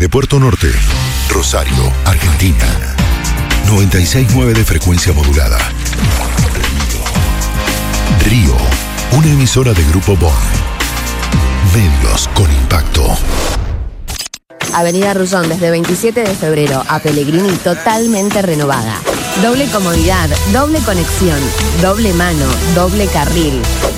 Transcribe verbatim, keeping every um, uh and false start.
desde Puerto Norte, Rosario, Argentina. noventa y seis punto nueve de frecuencia modulada. Río, una emisora de Grupo Bon. Medios con impacto. Avenida Rullón desde veintisiete de febrero a Pellegrini totalmente renovada. Doble comodidad, doble conexión, doble mano, doble carril.